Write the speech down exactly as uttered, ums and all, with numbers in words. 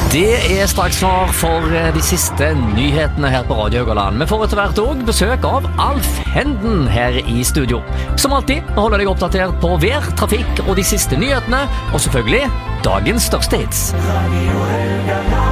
Det er straks klar for de siste nyhetene her på Radio Haugaland. Vi får etter hvert også besøk av Alf Henden her i studio. Som alltid holder deg oppdatert på vær, trafikk og de siste nyhetene, og selvfølgelig dagens største hits. Radio Haugaland.